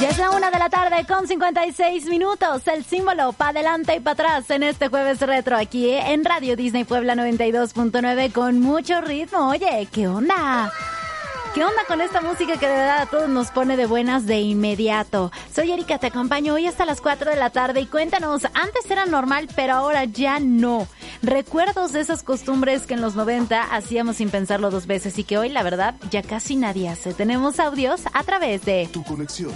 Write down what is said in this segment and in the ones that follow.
Ya es la 1:00 con 56 minutos. El símbolo para adelante y para atrás en este jueves retro aquí en Radio Disney Puebla 92.9 con mucho ritmo. Oye, ¿qué onda? ¿Qué onda con esta música que de verdad a todos nos pone de buenas de inmediato? Soy Erika, te acompaño hoy hasta las 4 de la tarde y cuéntanos, antes era normal, pero ahora ya no. Recuerdos de esas costumbres que en los 90 hacíamos sin pensarlo dos veces y que hoy, la verdad, ya casi nadie hace. Tenemos audios a través de Tu conexión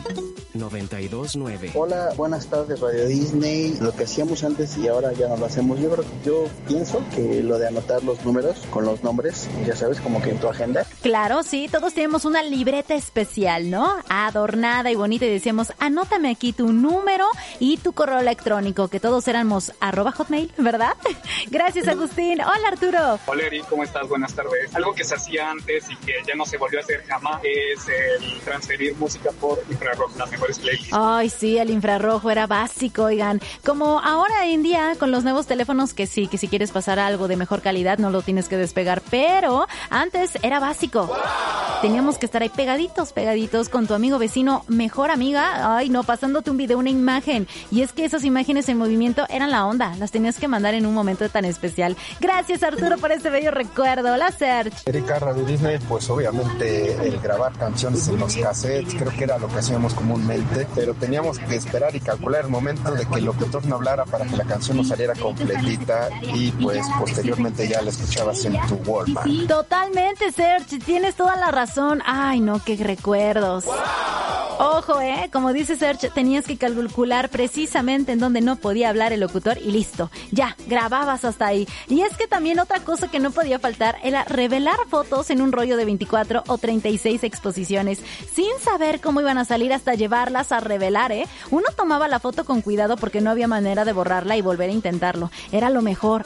92.9. Hola, buenas tardes Radio Disney. Lo que hacíamos antes y ahora ya no lo hacemos. Yo pienso que lo de anotar los números con los nombres, ya sabes, como que en tu agenda. Claro, sí, todos tenemos una libreta especial, ¿no? Adornada y bonita y decíamos, anótame aquí tu número y tu correo electrónico, que todos éramos @hotmail, ¿verdad? Gracias, Agustín. Hola, Arturo. Hola, Eri, ¿cómo estás? Buenas tardes. Algo que se hacía antes y que ya no se volvió a hacer jamás es el transferir música por infrarrojo, las mejores playlists. Ay, sí, el infrarrojo era básico, oigan. Como ahora en día con los nuevos teléfonos que sí, que si quieres pasar algo de mejor calidad no lo tienes que despegar, pero antes era básico. ¡Wow! Teníamos que estar ahí pegaditos con tu amigo, vecino, mejor amiga, ay no, pasándote un video, una imagen. Y es que esas imágenes en movimiento eran la onda, las tenías que mandar en un momento tan especial. Gracias, Arturo, por este bello recuerdo. Hola, Serge. Erika, Radio Disney, pues obviamente el grabar canciones en los cassettes, creo que era lo que hacíamos comúnmente, pero teníamos que esperar y calcular el momento de que el locutor no hablara para que la canción nos saliera completita y pues posteriormente ya la escuchabas en tu Walkman. Totalmente, Serge, tienes toda la razón. Ay, no, qué recuerdos. ¡Wow! Ojo, como dice Serge, tenías que calcular precisamente en donde no podía hablar el locutor y listo, ya, grababas hasta ahí. Y es que también otra cosa que no podía faltar era revelar fotos en un rollo de 24 o 36 exposiciones, sin saber cómo iban a salir hasta llevarlas a revelar, Uno tomaba la foto con cuidado porque no había manera de borrarla y volver a intentarlo. Era lo mejor.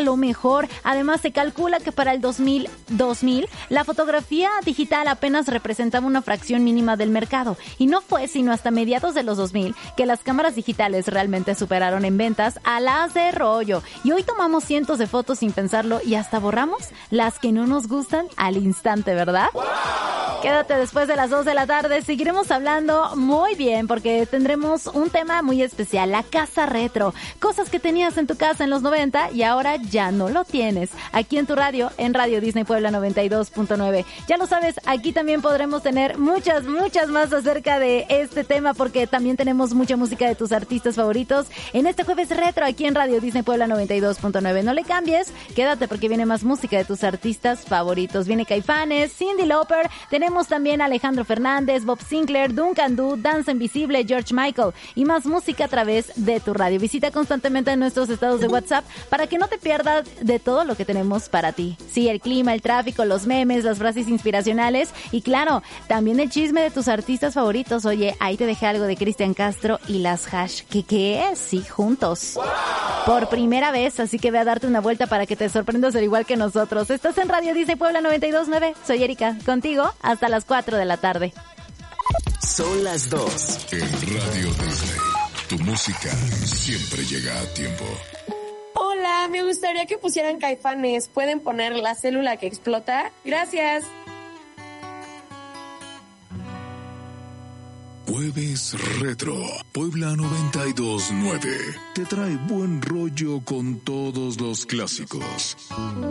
Además, se calcula que para el 2000, la fotografía digital apenas representaba una fracción mínima del mercado. Y no fue sino hasta mediados de los 2000 que las cámaras digitales realmente superaron en ventas a las de rollo. Y hoy tomamos cientos de fotos sin pensarlo y hasta borramos las que no nos gustan al instante, ¿verdad? ¡Wow! Quédate después de las 2 de la tarde. Seguiremos hablando muy bien porque tendremos un tema muy especial, la casa retro. Cosas que tenías en tu casa en los 90 y ahora ya no lo tienes. Aquí en tu radio, en Radio Disney Puebla 92.9. Ya lo sabes, aquí también podremos tener muchas más acerca de este tema porque también tenemos mucha música de tus artistas favoritos en este jueves retro aquí en Radio Disney Puebla 92.9. No le cambies, quédate porque viene más música de tus artistas favoritos. Viene Caifanes, Cyndi Lauper, tenemos también a Alejandro Fernández, Bob Sinclair, Duncan Du, Danza Invisible, George Michael y más música a través de tu radio. Visita constantemente nuestros estados de WhatsApp para que no te pierdas de todo lo que tenemos para ti. Sí, el clima, el tráfico, los memes, las frases inspiracionales y claro, también el chisme de tus artistas favoritos. Oye, ahí te dejé algo de Cristian Castro y las Hash. ¿Qué es? Sí, juntos. ¡Wow! Por primera vez, así que ve a darte una vuelta para que te sorprendas al igual que nosotros. Estás en Radio Disney Puebla 92.9. Soy Erika, contigo hasta las 4 de la tarde. Son las 2. En Radio Disney, tu música siempre llega a tiempo. Hola, me gustaría que pusieran Caifanes. ¿Pueden poner La Célula que Explota? Gracias. Jueves Retro, Puebla 92.9. Te trae buen rollo con todos los clásicos.